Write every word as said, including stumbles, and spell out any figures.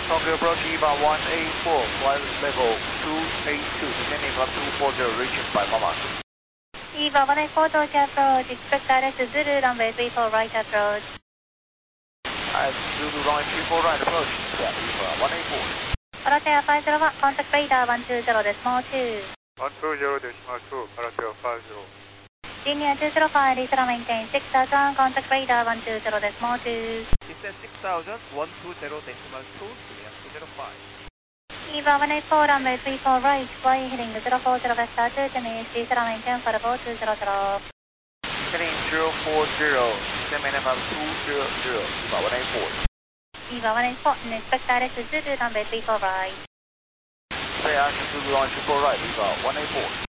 Tokyo approach EVA one eight four, flight level two eight two, descending from two four zero, reaching by Mama. EVA one eight four, Tokyo approach, expect direct to Zulu, runway three four right approach. At Zulu runway three four right approach, yeah, EVA one eight four. Paratea five zero one, contact radar one two zero decimal two. one two zero decimal two, Paratea five zero. Linear two zero five, Lisa maintain six thousand, contact radar one two zero decimal two. Descend six thousand, one two zero decimal two, linear two zero five. EVA one eight four, runway three four right, fly heading zero four zero West Altitude, Denise, Lisa maintain for about two zero zero. Heading zero four zero, descend from two zero zero, EVA one eight four. EVA one eight four, and expect direct to Zulu, runway three four right. Stay on Zulu runway three four right, EVA one eight four.